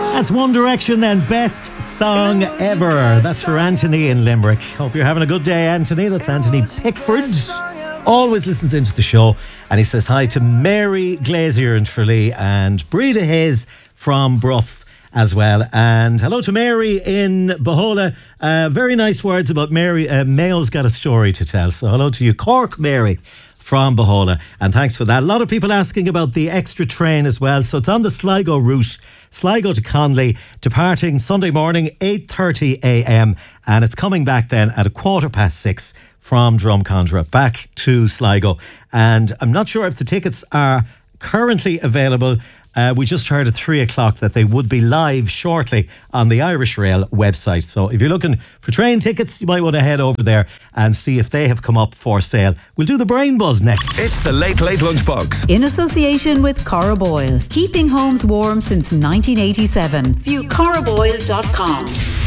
That's One Direction then, best song ever. That's for Anthony in Limerick. Hope you're having a good day, Anthony. That's Anthony Pickford. Always listens into the show, and he says hi to Mary Glazier in Tralee and Breda Hayes from Bruff as well. And hello to Mary in Bohola. Very nice words about Mary. Mayo's got a story to tell. So hello to you, Cork Mary from Bohola, and thanks for that. A lot of people asking about the extra train as well. So it's on the Sligo route, Sligo to Conley, departing Sunday morning 8:30 a.m. and it's coming back then at 6:15 from Drumcondra back to Sligo. And I'm not sure if the tickets are currently available. We just heard at 3 o'clock that they would be live shortly on the Irish Rail website. So if you're looking for train tickets, you might want to head over there and see if they have come up for sale. We'll do the brain buzz next. It's the Late Late Lunchbox. In association with Corraboil. Keeping homes warm since 1987. View corraboil.com.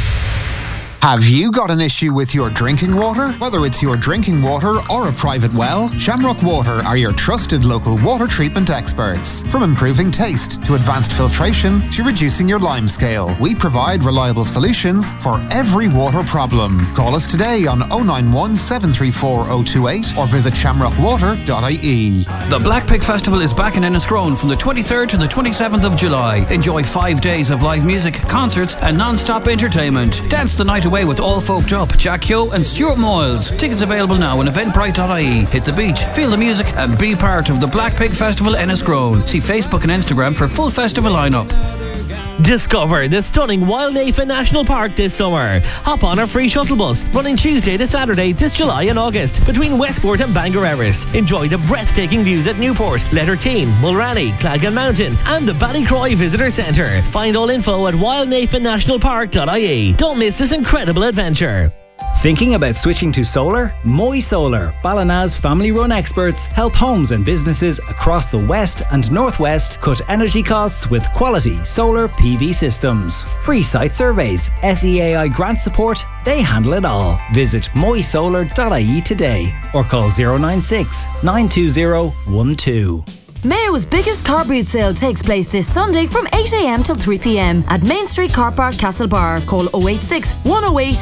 Have you got an issue with your drinking water? Whether it's your drinking water or a private well, Shamrock Water are your trusted local water treatment experts. From improving taste to advanced filtration to reducing your lime scale, we provide reliable solutions for every water problem. Call us today on 091 734 028 or visit shamrockwater.ie. The Black Pig Festival is back in Enniscrone from the 23rd to the 27th of July. Enjoy 5 days of live music, concerts and non-stop entertainment. Dance the night away with All Folked Up, Jack Hugh and Stuart Moyles. Tickets available now on eventbrite.ie. Hit the beach, feel the music and be part of the Black Pig Festival Enniscrone. See Facebook and Instagram for full festival lineup. Discover the stunning Wildnafa National Park this summer. Hop on our free shuttle bus running Tuesday to Saturday this July and August between Westport and Bangor Erris. Enjoy the breathtaking views at Newport, Letterteen, Mulranny, Clagan Mountain and the Ballycroy Visitor Centre. Find all info at wildnafanationalpark.ie. Don't miss this incredible adventure. Thinking about switching to solar? Moy Solar, Ballina's family-run experts, help homes and businesses across the west and northwest cut energy costs with quality solar PV systems. Free site surveys, SEAI grant support, they handle it all. Visit moysolar.ie today or call 096 920 12. Mayo's biggest car boot sale takes place this Sunday from 8 a.m. till 3 p.m. at Main Street Car Park, Castlebar. Call 086 108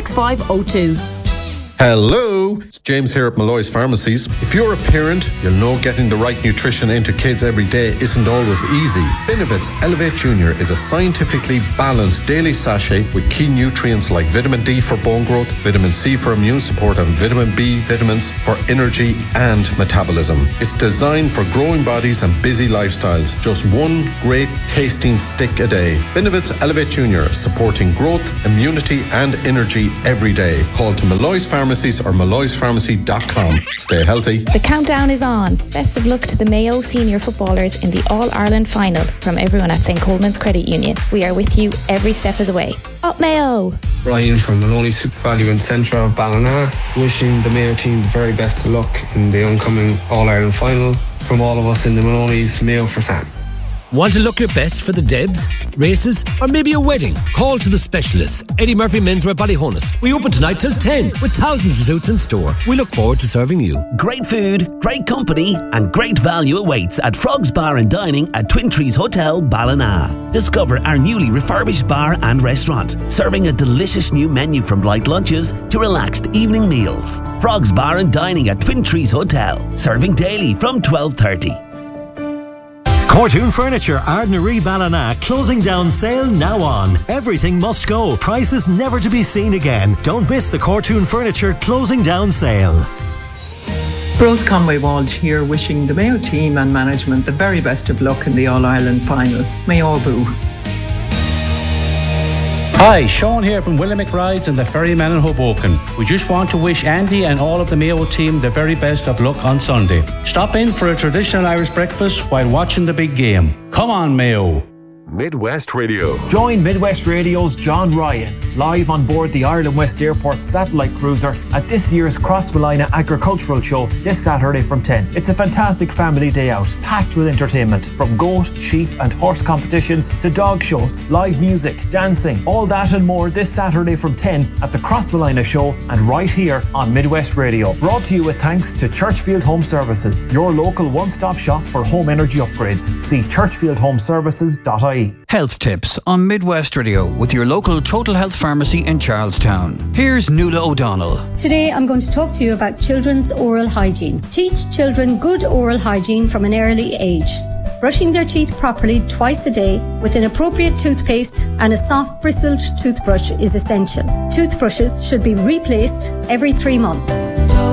6502. Hello, it's James here at Malloy's Pharmacies. If you're a parent, you'll know getting the right nutrition into kids every day isn't always easy. Benevit's Elevate Junior is a scientifically balanced daily sachet with key nutrients like vitamin D for bone growth, vitamin C for immune support and vitamin B vitamins for energy and metabolism. It's designed for growing bodies and busy lifestyles. Just one great tasting stick a day. Benevit's Elevate Junior, supporting growth, immunity and energy every day. Call to Malloy's Pharmacies or malloyspharmacy.com. Stay healthy. The countdown is on. Best of luck to the Mayo senior footballers in the All-Ireland final from everyone at St. Coleman's Credit Union. We are with you every step of the way. Up Mayo! Ryan from Maloney Super Value and Centre of Ballina, wishing the Mayo team the very best of luck in the oncoming All-Ireland final. From all of us in the Maloney's, Mayo for Sam. Want to look your best for the Debs, races, or maybe a wedding? Call to the specialists. Eddie Murphy Menswear Ballyhonus. We open tonight till 10 with thousands of suits in store. We look forward to serving you. Great food, great company, and great value awaits at Frogs Bar and Dining at Twin Trees Hotel, Ballina. Discover our newly refurbished bar and restaurant, serving a delicious new menu from light lunches to relaxed evening meals. Frogs Bar and Dining at Twin Trees Hotel, serving daily from 12:30. Cortoon Furniture, Ardnaree Ballina, closing down sale now on. Everything must go. Prices never to be seen again. Don't miss the Cortoon Furniture closing down sale. Rose Conway Walsh here, wishing the Mayo team and management the very best of luck in the All-Ireland final. Mayo Boo. Hi, Sean here from William McBride's and the Ferryman in Hoboken. We just want to wish Andy and all of the Mayo team the very best of luck on Sunday. Stop in for a traditional Irish breakfast while watching the big game. Come on, Mayo. Midwest Radio. Join Midwest Radio's John Ryan live on board the Ireland West Airport satellite cruiser at this year's Crossmolina Agricultural Show this Saturday from 10. It's a fantastic family day out, packed with entertainment, from goat, sheep and horse competitions to dog shows, live music, dancing, all that and more this Saturday from 10 at the Crossmolina Show and right here on Midwest Radio. Brought to you with thanks to Churchfield Home Services, your local one-stop shop for home energy upgrades. See churchfieldhomeservices.ie. Health tips on Midwest Radio with your local Total Health Pharmacy in Charlestown. Here's Nuala O'Donnell. Today I'm going to talk to you about children's oral hygiene. Teach children good oral hygiene from an early age. Brushing their teeth properly twice a day with an appropriate toothpaste and a soft bristled toothbrush is essential. Toothbrushes should be replaced every 3 months.